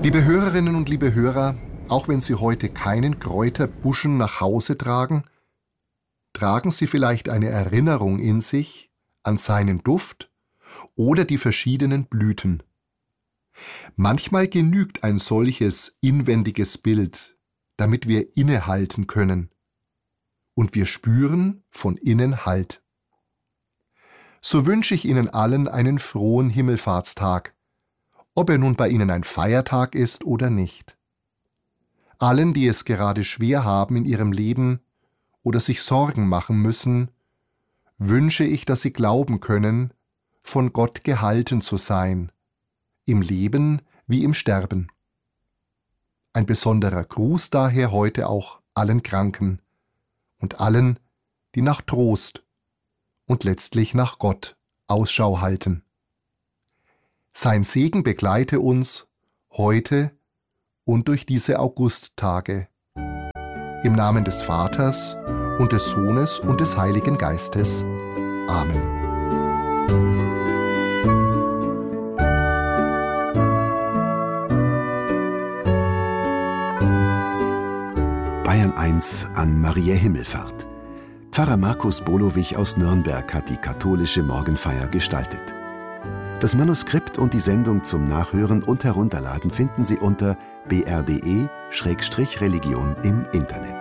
Liebe Hörerinnen und liebe Hörer, auch wenn Sie heute keinen Kräuterbuschen nach Hause tragen, tragen Sie vielleicht eine Erinnerung in sich an seinen Duft oder die verschiedenen Blüten. Manchmal genügt ein solches inwendiges Bild, damit wir innehalten können. Und wir spüren von innen Halt. So wünsche ich Ihnen allen einen frohen Himmelfahrtstag, ob er nun bei Ihnen ein Feiertag ist oder nicht. Allen, die es gerade schwer haben in ihrem Leben oder sich Sorgen machen müssen, wünsche ich, dass sie glauben können, von Gott gehalten zu sein, im Leben wie im Sterben. Ein besonderer Gruß daher heute auch allen Kranken und allen, die nach Trost und letztlich nach Gott Ausschau halten. Sein Segen begleite uns heute und durch diese Augusttage. Im Namen des Vaters und des Sohnes und des Heiligen Geistes. Amen. Bayern 1 an Mariä Himmelfahrt. Pfarrer Markus Bolowich aus Nürnberg hat die katholische Morgenfeier gestaltet. Das Manuskript und die Sendung zum Nachhören und Herunterladen finden Sie unter br.de/religion im Internet.